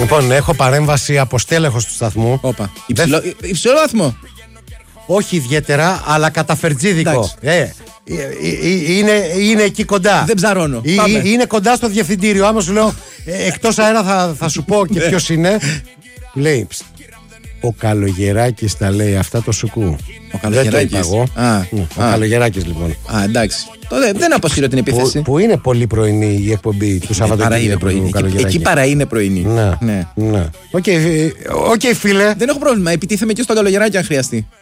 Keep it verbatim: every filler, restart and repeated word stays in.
Λοιπόν, έχω παρέμβαση από στέλεχος του σταθμού. Όπα. Υψηλό, Δεν... υψηλό βαθμό. Όχι ιδιαίτερα, αλλά καταφερτζίδικο. Ε, είναι, είναι εκεί κοντά. Δεν ψαρώνω. Ε, Πάμε. Είναι κοντά στο διευθυντήριο. Άμα σου λέω ε, εκτός αέρα θα, θα σου πω και ποιος είναι. Λέει, ο Καλογεράκης τα λέει αυτά το σουκού. Ο Καλογεράκης. Α, ο α. Καλογεράκης λοιπόν. Α, εντάξει. Τότε δεν αποσύρω την επίθεση. Που, που είναι πολύ πρωινή η εκπομπή του Σαββατοκύριακου. Εκεί, εκεί παρά είναι πρωινή. Ναι. ναι. ναι. Οκ, okay, okay, φίλε. Δεν έχω πρόβλημα. Επιτίθεμαι και στον Καλογεράκη αν χρειαστεί.